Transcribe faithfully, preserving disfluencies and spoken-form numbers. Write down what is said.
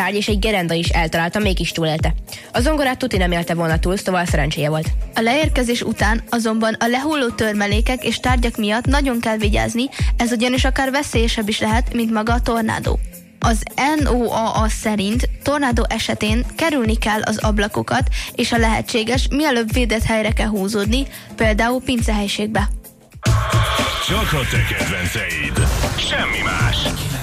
tárgy és egy gerenda is eltalálta, mégis túlélte. A zongorát tuti nem élte volna túl, szóval szerencséje volt. A leérkezés után azonban a lehulló törmelékek és tárgyak miatt nagyon kell vigyázni, ez ugyanis akár veszélyesebb is lehet, mint maga a tornádó. Az en o á á szerint tornádó esetén kerülni kell az ablakokat, és ha lehetséges, mielőbb védett helyre kell húzódni, például pincehelyiségbe. Csak a te kedvenceid. Semmi más.